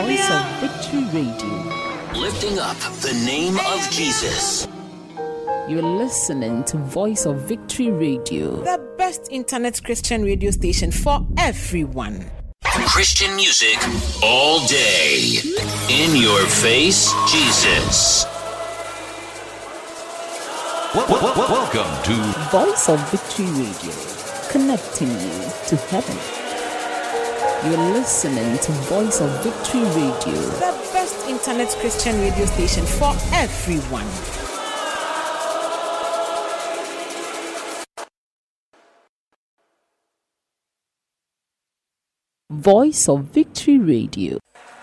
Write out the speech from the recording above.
Voice of Victory Radio. Lifting up the name of Jesus. You're listening to Voice of Victory Radio, the best internet Christian radio station for everyone. Christian music all day. In your face, Jesus. Welcome to Voice of Victory Radio, connecting you to heaven. You're listening to Voice of Victory Radio, the best internet Christian radio station for everyone. Voice of Victory Radio.